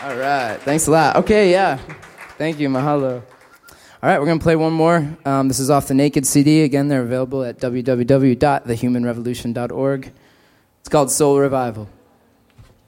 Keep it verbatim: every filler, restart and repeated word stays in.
All right. Thanks a lot. Okay, yeah. Thank you. Mahalo. All right, we're going to play one more. Um, this is off the Naked C D. Again, they're available at w w w dot the human revolution dot org. It's called Soul Revival.